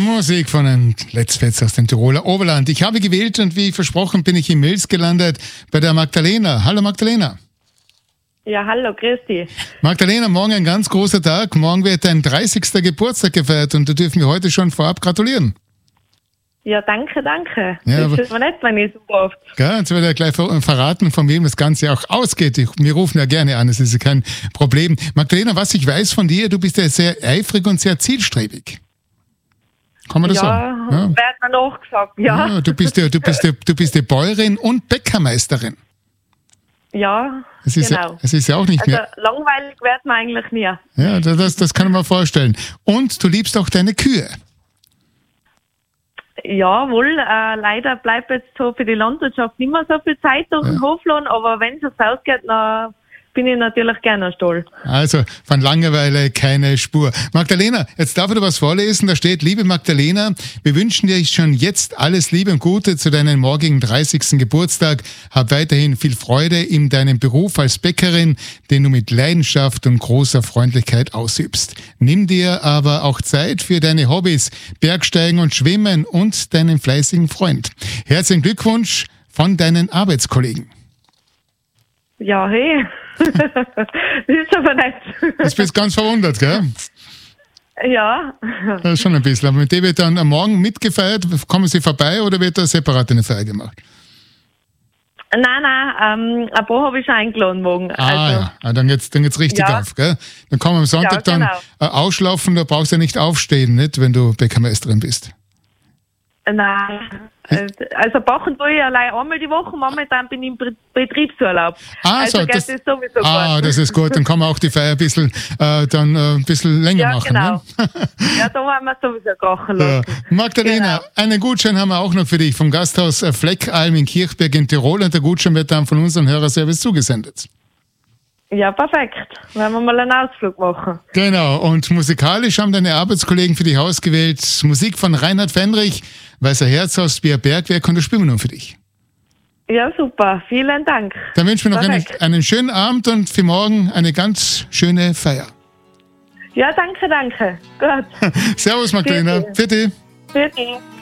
Musik von den Let's Fets aus dem Tiroler Oberland. Ich habe gewählt und wie versprochen bin ich in Mils gelandet bei der Magdalena. Hallo Magdalena. Ja, hallo, grüß dich. Magdalena, morgen ein ganz großer Tag. Morgen wird dein 30. Geburtstag gefeiert und da dürfen wir heute schon vorab gratulieren. Ja, danke. Ja, das ist mir nicht, wenn ich so darf. Ja, jetzt wird ja gleich verraten, von wem das Ganze auch ausgeht. Wir rufen ja gerne an, das ist ja kein Problem. Magdalena, was ich weiß von dir, du bist ja sehr eifrig und sehr zielstrebig. Kann man das sagen? Ja, wird mir nachgesagt, ja. Ja, du bist ja Bäuerin und Bäckermeisterin. Ja, Es ist genau. Es ist ja auch nicht mehr. Also langweilig wird man eigentlich nie. Ja, das kann man mir vorstellen. Und du liebst auch deine Kühe. Jawohl, leider bleibt jetzt so für die Landwirtschaft nicht mehr so viel Zeit auf dem Hoflohn, aber wenn es ausgeht, dann bin ich natürlich gerne stolz. Also von Langeweile keine Spur. Magdalena, jetzt darf ich dir was vorlesen. Da steht: Liebe Magdalena, wir wünschen dir schon jetzt alles Liebe und Gute zu deinem morgigen 30. Geburtstag. Hab weiterhin viel Freude in deinem Beruf als Bäckerin, den du mit Leidenschaft und großer Freundlichkeit ausübst. Nimm dir aber auch Zeit für deine Hobbys, Bergsteigen und Schwimmen und deinen fleißigen Freund. Herzlichen Glückwunsch von deinen Arbeitskollegen. Ja, hey. Das ist aber nett. Jetzt bist du ganz verwundert, gell? Ja. Ja, schon ein bisschen. Aber mit dem wird dann am Morgen mitgefeiert. Kommen Sie vorbei oder wird da separat eine Feier gemacht? Nein, ein paar habe ich schon eingeladen morgen. Ja, dann geht's richtig auf, gell? Dann kann man am Sonntag dann ausschlafen, da brauchst du ja nicht aufstehen, nicht, wenn du Bäckermeisterin bist. Nein, also backen tue ich allein einmal die Woche, momentan bin ich im Betriebsurlaub. Also das ist sowieso gut. Das ist gut, dann kann man auch die Feier ein bisschen länger machen. Genau. Ne? Ja, da wollen wir sowieso krachen lassen. Ja. Magdalena, einen Gutschein haben wir auch noch für dich vom Gasthaus Fleckalm in Kirchberg in Tirol und der Gutschein wird dann von unserem Hörerservice zugesendet. Ja, perfekt. Werden wir mal einen Ausflug machen. Genau, und musikalisch haben deine Arbeitskollegen für dich ausgewählt Musik von Reinhard Fendrich, Weißer Herzhaus, Bier Bergwerk und das spielen wir nun für dich. Ja, super. Vielen Dank. Dann wünschen wir noch einen schönen Abend und für morgen eine ganz schöne Feier. Ja, danke. Gut. Servus Magdalena. Für dich. Für dich.